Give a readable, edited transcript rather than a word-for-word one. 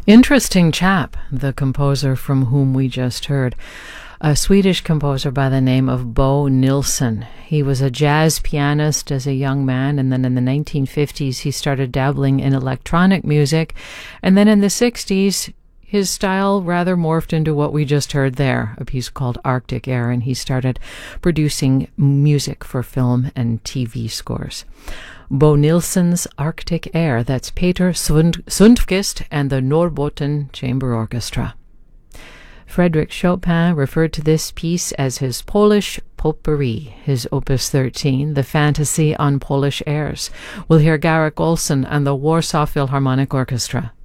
Interesting chap, the composer from whom we just heard. A Swedish composer by the name of Bo Nilsson. He was a jazz pianist as a young man, and then in the 1950s he started dabbling in electronic music, and then in the 60s his style rather morphed into what we just heard there, a piece called Arctic Air, and he started producing music for film and TV scores. Bo Nilsson's Arctic Air, that's Peter Sundqvist and the Norrbotten Chamber Orchestra. Frédéric Chopin referred to this piece as his Polish potpourri, his Opus 13, the fantasy on Polish airs. We'll hear Garrick Olson and the Warsaw Philharmonic Orchestra.